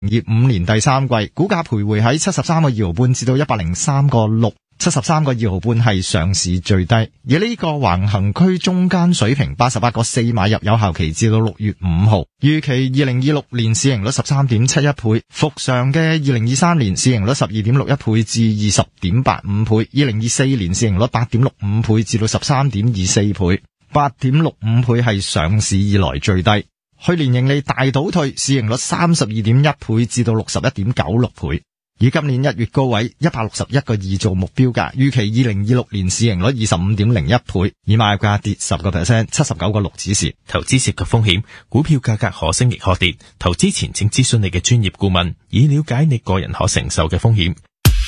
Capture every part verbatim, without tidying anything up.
業五年第三季，股價徘徊喺七十三個二毫半至到一百零三個六。七十三個二毫半係上市最低，而呢個橫行區中間水平八十八個四買入，有效期至到六月五號。預期二零二六年市盈率十三點七一倍，復常嘅二零二三年市盈率十二點六一倍至二十點八五倍，二零二四年市盈率八點六五倍至到十三點二四倍，八點六五倍係上市以來最低。去年盈利大倒退，市盈率三十二點一倍至到六十一點九六倍。以今年一月高位一百六十一個二做目標價，預期二零二六年市盈率二十五點零一倍，以買入價跌十個 percent， 七十九個六指示。 投資涉及風險，股票價格可升亦可跌，投資前請諮詢你嘅專業顧問，以了解你個人可承受嘅風險。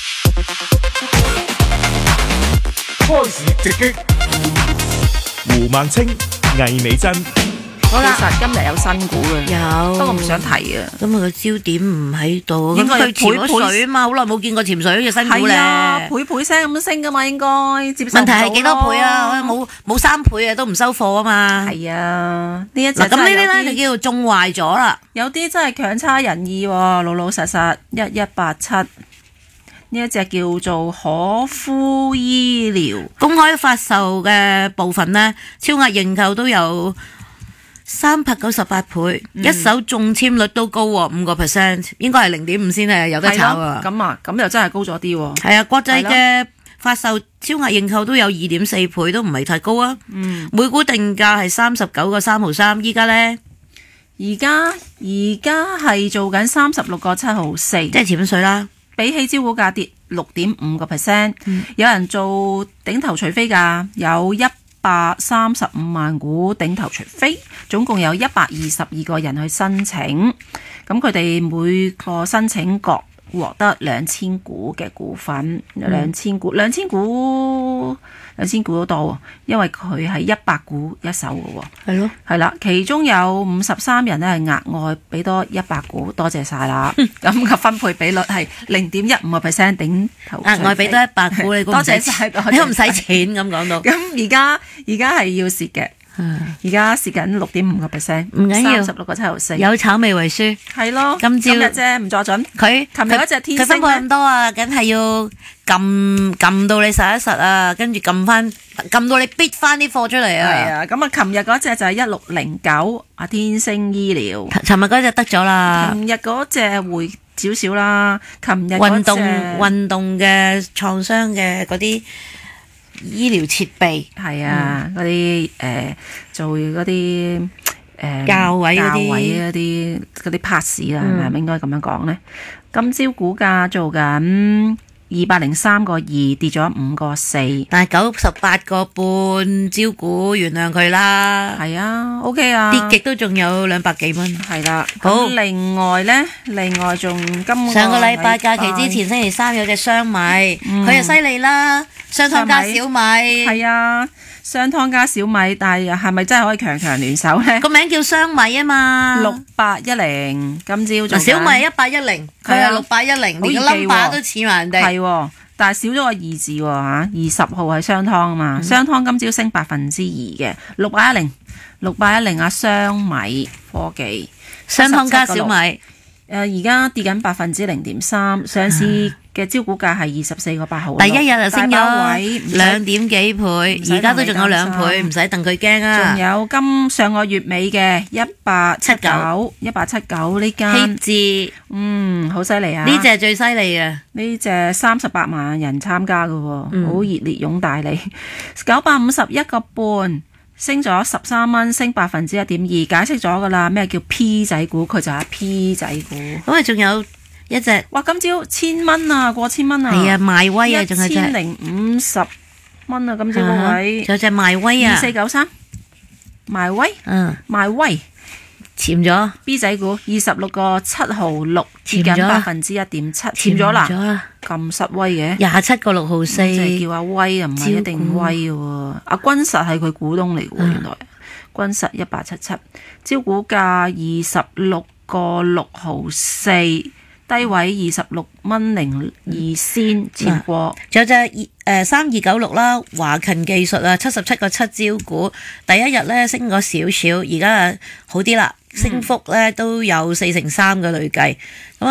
開市直擊， 胡孟青、魏美珍。 好啦，其實今日有新股嘅， 有， 不過唔想提啊。 咁佢個焦點唔喺度， 應該佢潛咗水啊嘛，好耐冇見過潛水嘅新股咧。 係啊，倍倍聲咁升噶嘛，應該接受唔到咯。 問題係幾多倍啊？冇冇三倍啊，都唔收貨啊嘛。 係啊，呢一隻嗱咁呢啲咧就叫做中壞咗啦。 有啲真係強差人意喎，老老實實一一八七。呢一隻叫做可夫醫療， 公開發售嘅部分呢，超額認購都有三百九十八倍，嗯、一手中籤率都高喎，五個 percent， 應該係零點五先係有得炒啊。 咁啊，咁又真係高咗啲喎。 係啊，國際嘅發售超額認購都有二點四倍，都唔係太高啊。嗯，每股定價係三十九個三毫三，依家呢， 而家而家係做緊三十六個七毫四， 即係潛水啦。 比起招股價跌六點五個 percent， 有人做頂頭除非價，有一百三十五萬股頂頭除非，總共有一百二十二個人去申請，咁佢哋每個申請各獲得兩千股嘅股份，兩千股，兩千股，兩千股都多，因為佢係一百股一手嘅喎。係咯，係啦，其中有五十三人咧係額外俾多一百股，多謝晒啦。咁個分配比率係零點一五個 percent 頂頭。額外俾多一百股，你多謝晒，你都唔使錢咁講到。 咁而家而家係要蝕嘅。而家蝕緊六點五個 percent， 唔緊要， 三十六個七毫四， 有炒未為輸， 係咯。 今朝今日啫，唔作準。 佢琴日嗰隻天星佢分配咁多啊，梗係要撳撳到你實一實啊，跟住撳翻撳到你逼翻啲貨出嚟啊。 係啊，咁啊，琴日嗰隻就係一六零九啊，天星醫療。 尋日嗰隻得咗啦。 琴日嗰隻回少少啦。琴日運動運動嘅創傷嘅嗰啲。醫療設備係啊，嗰啲誒做嗰啲誒教位嗰啲教位嗰啲嗰啲 pass 啦，係咪應該咁樣講咧？今朝股價做緊二百零三個二，跌咗五個四， 但係九十八個半招股，原諒佢啦。 係啊 ，OK 啊， 跌極都仲有兩百幾蚊。 係啦， 好。 另外咧，另外仲今個上個禮拜假期之前星期三有隻雙米，佢又犀利啦。雙湯加小米， 係啊，雙湯加小米，但係係咪真係可以強強聯手咧？ 個名叫雙米啊嘛， 六八一零，今朝做小米一八一零，佢係六八一零，連個 number 都似埋人哋。 係，但係少咗個二字喎嚇，二十號係雙湯啊嘛，雙湯今朝升百分之二嘅，六八一零，六八一零啊，雙米科技， 雙湯加小米。 誒而家跌緊百分之零點三，上市嘅招股價係二十四個八毫六， 第一日就升咗兩點幾倍，而家都仲有兩倍，唔使戥佢驚啊！ 仲有今上個月尾嘅一八七九，一八七九呢間希智， 嗯，好犀利啊！ 呢隻最犀利啊！ 呢隻三十八萬人參加嘅喎，好、嗯、熱烈擁戴你，九百五十一個半。升咗十三蚊，升百分之一點二，解釋咗噶啦。咩叫 P 仔股？佢就係 P 仔股。 咁啊，仲有一隻， 哇！今朝千蚊啊，過千蚊啊。 係啊，賣威啊，仲有隻一千零五十蚊啊，今朝嗰位。 仲有隻賣威啊， 二四九三，賣威。嗯，賣威。 潛咗 B 仔股二十六個七毫六，接近百分之一點七，潛咗啦，咁實威嘅， 廿七個六毫四， 叫阿威又唔係一定威嘅喎，阿君實係佢股東嚟嘅喎，原來君實一八七七，招股價二十六個六毫四，低位二十六蚊零二仙，潛過。 仲有隻誒三二九六啦，華勤技術啊，七十七個七招股，第一日咧升咗少少，而家好啲啦。升幅咧都有四成三嘅累計，咁啊